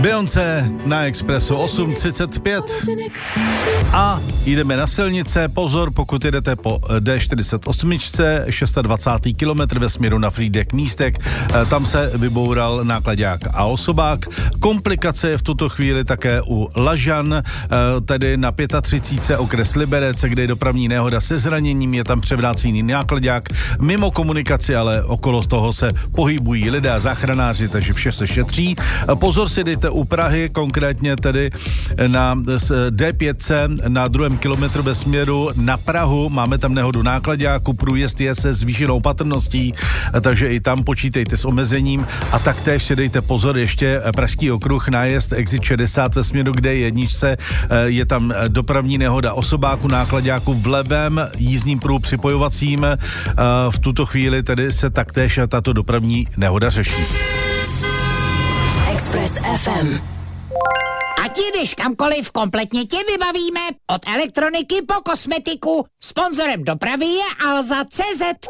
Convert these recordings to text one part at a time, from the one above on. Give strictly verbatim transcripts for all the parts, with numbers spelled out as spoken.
Beyoncé na Expressu osm třicet pět. A jdeme na silnice. Pozor, pokud jedete po D čtyřicet osm, dvacátý šestý kilometr ve směru na Frýdek Místek, tam se vyboural náklaďák a osobák. Komplikace je v tuto chvíli také u Lažan, tedy na třicet pět okres Liberec, kde je dopravní nehoda se zraněním, je tam převrácený náklaďák. Mimo komunikaci, ale okolo toho se pohybují lidé a záchranáři, takže vše se šetří. Pozor si dejte u Prahy, konkrétně tedy na D pět na druhém kilometru ve směru na Prahu. Máme tam nehodu náklaďáku, průjezd je se zvýšenou patrností, takže i tam počítejte s omezením. A taktéž si dejte pozor ještě Pražský okruh, nájezd exit šedesát ve směru k D jedna, je tam dopravní nehoda osobáku, náklaďáku v levém jízdním pruhu připojovacím. V tuto chvíli tedy se taktéž tato dopravní nehoda řeší. Express F M. Ať jdeš kamkoliv, kompletně tě vybavíme. Od elektroniky po kosmetiku. Sponzorem dopravy je Alza tečka cé zet.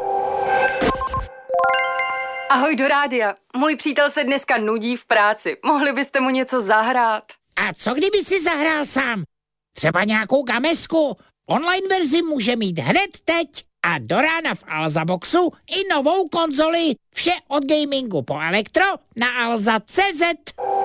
Ahoj do rádia. Můj přítel se dneska nudí v práci. Mohli byste mu něco zahrát? A co kdyby si zahrál sám? Třeba nějakou gamesku. Online verzi může mít hned teď. A do rána v Alza Boxu i novou konzoli. Vše od gamingu po elektro na alza tečka cé zet.